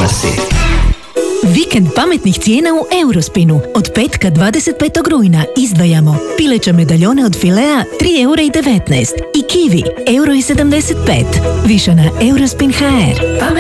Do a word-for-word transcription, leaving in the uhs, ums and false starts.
glasi. Vikend pametnih cijena u Eurospinu. Od petka dvadeset petog rujna izdvajamo pileće medaljone od Filea tri eura i devetnaest i kiwi euro i sedamdeset pet. Više na Eurospin точка hr.